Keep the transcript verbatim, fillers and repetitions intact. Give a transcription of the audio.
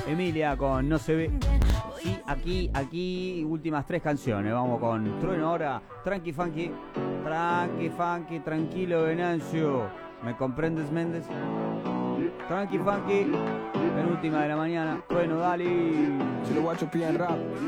Emilia con No se ve. Y aquí, aquí, últimas tres canciones. Vamos con Trueno ahora. Tranqui Funky. Tranqui Funky, tranquilo Venancio. ¿Me comprendes, Méndez? Tranqui Funky. Penúltima de la mañana. Trueno, dale. Se lo guacho piden rap.